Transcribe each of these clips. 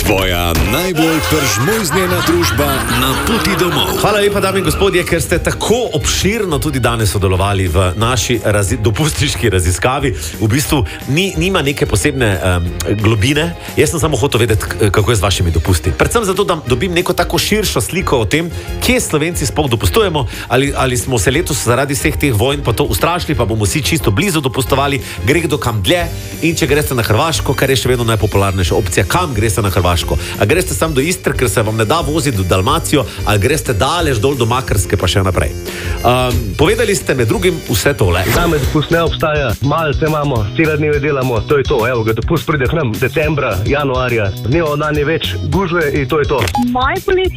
Tvoja najbolj peržmojznjena družba na poti domov. Hvala lepa, dame in gospodje, ker ste tako obširno tudi danes sodelovali v naši dopustniški raziskavi. V bistvu nima neke posebne globine. Jaz sem samo hotel vedeti, kako je z vašimi dopusti. Predvsem zato, da dobim neko tako širšo sliko o tem, kje Slovenci sploh dopustujemo, ali smo se letos zaradi vseh teh vojn pa to ustrašili, pa bomo vsi čisto blizu dopustovali, gre kdo kam dlje. In če greste na Hrvaško, kar je še vedno najpopularnejša opcija, kam greste na Hrvaško? A greste sam do Istre, ker se vam ne da voziti do Dalmacijo, ali greste daleč dol do Makarske, pa še naprej. Povedali ste med drugim vse tole. Zame dopust ne obstaja, malce imamo, cele dneve delamo, to je to. Evo ga, dopust pride k nam decembra, januarja, dnevo dan je več, gužve in to je to. Moje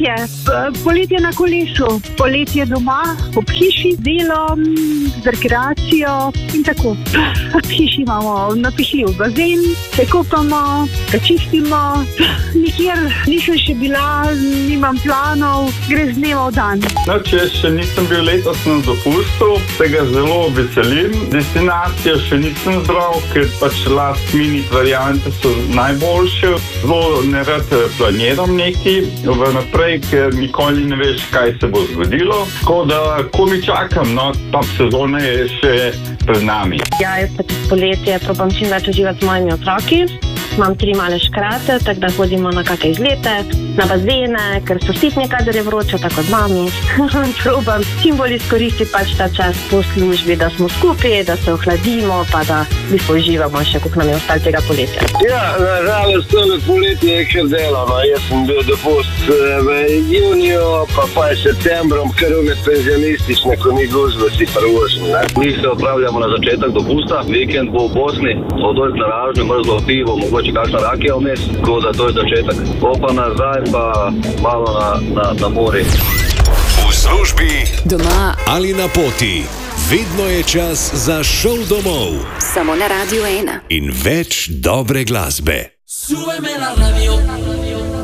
poletje na kolesu, poletje doma, ob hiši, delom, z rekreacijo in tako. V hiši imamo napihljiv bazen, se kopamo, se čistimo, nikjer nisem še bila, nimam planov, gre z dneva v dan. No, če še nisem bil letos na dopustu, se ga zelo veselim. Destinacijo še nisem zbral, ker pač last minute variante so najboljše. Zelo nerad planiram nekaj vnaprej, ker nikoli ne veš, kaj se bo zgodilo. Tako da, ko mi čakam, no, top sezone je še pred nami. Ja, jaz pa tudi poletje probam čim več uživati z mojimi otroki. Imam 3 male škrate, tako da hodimo na kakšne izlete, na bazene, ker so sitni, kadar je vroče, tako z mami. Probam čim bolj izkoristiti pač ta čas po službi, da smo skupaj, da se ohladimo, pa da uživamo še, koliko nam je ostalo tega poletja. Ja, nažalost, tole poletje je kar delano. Jaz sem bil dopust v juniju, pa je septembrom, ker med penzionistične, ko ni gužve, si prvožni. Mi se odpravljamo na začetek dopusta, vikend bo v Bosni, odolj na Ražnju, mrzlo pivo, mogoče kakšna rakija vmes, tako da to je začetek. Pa nazaj, pa malo na mori. V službi, doma ali na poti, vedno je čas za šov domov. Samo na Radio 1. In več dobre glasbe. Súbeme la radio.